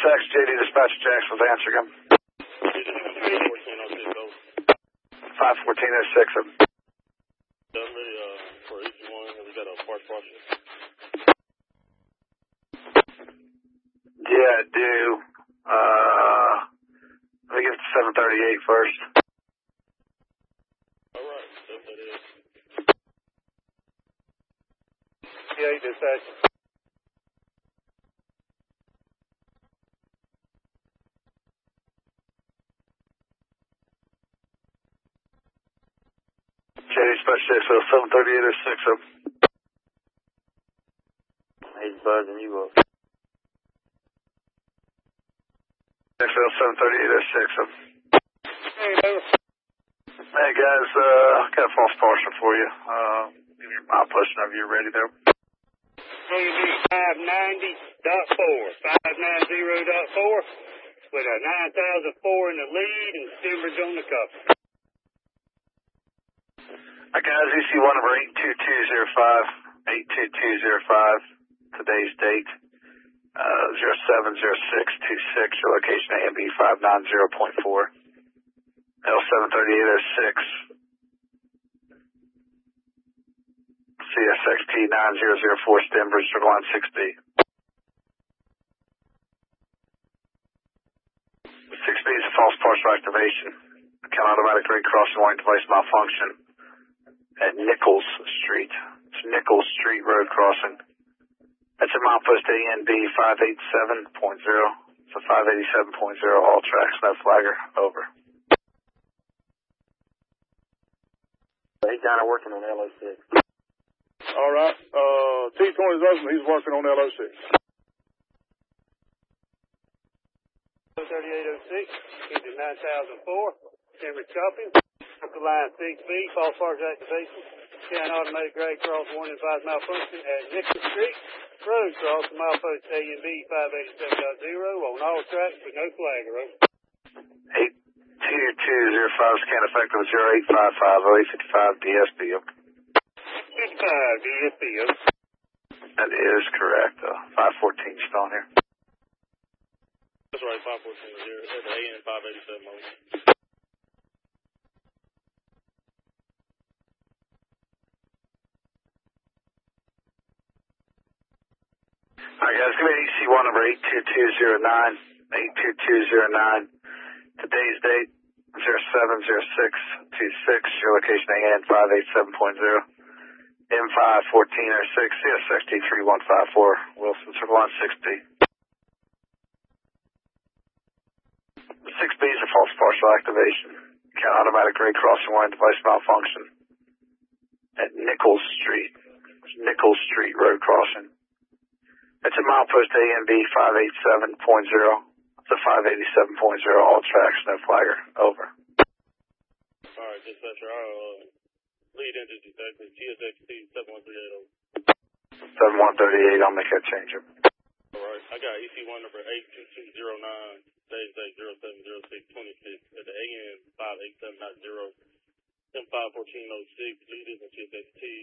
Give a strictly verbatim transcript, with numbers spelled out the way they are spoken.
X, J D Dispatcher Jacksonville's answering him. five fourteen oh six. Dudley, uh, for each one, have we got a parts washer? Yeah, I do. Uh, let me get to seven thirty-eight first. Alright, seven thirty-eight. Yeah, Dispatcher. J D Dispatcher Jacksonville, seven thirty-eight oh six. He's buzzing you up. Jacksonville, seven thirty-eight oh six. Hey, Lewis. Hey guys, uh, got a false partial for you. Uh, give me your milepost whenever you're ready there. A B five ninety point four, five ninety point four, with a nine thousand four in the lead and Simmers on the cup. Hi guys, E C one number eight two two zero five, eight two two zero five, today's date, uh, zero seven zero six two six, your location A M B five ninety point four, L seven thirty-eight oh six, C S X T nine zero zero four, Stenbridge, circle line six B. six B is a false partial activation. Account automatic rate crossing line device malfunction at Nichols Street. It's Nichols Street Road crossing. That's a milepost A N B five eighty-seven point zero. It's a five eighty-seven point zero, all tracks, no flagger, over. He's down there working on L O six. Alright, uh, T twenty's open, he's working on L O six. thirty-eight oh six, he's at nine thousand four, Simmers cupping, circle line six B, false partial activation, ten automatic grade cross warning advised malfunction at Nichols Street Road cross, milepost A N B five eighty-seven point zero on all tracks with no flagger, over. eight two two zero five, scan effective at zero eight five five oh eight five D S P. fifty-five D S P, over. That is correct. Uh, five fourteen still on here. That's right, five fourteen zero, at the A N five eighty-seven over. Alright guys, give me an E C one number eight two two zero nine, eight two two zero nine. Today's date, zero seven zero six two six, your location A N five eighty-seven point zero. M five fourteen oh six, C S X T three one five four, Wilson, circle line six B. six B is a false partial activation. Account automatic rate crossing line device malfunction at Nichols Street. Nichols Street Road crossing. It's a milepost A N B five eighty-seven point zero. It's a five eighty-seven point zero, all tracks, no flagger, over. Alright, dispatcher, our uh, lead engine detective, T S X T seven one three eight over. seven one thirty-eight, I'll make that change. Alright, I got E C one number eight two two zero nine, today's date zero seven zero six twenty-six, at the A N five eighty-seven point zero, M five fourteen oh six, lead engine T S X T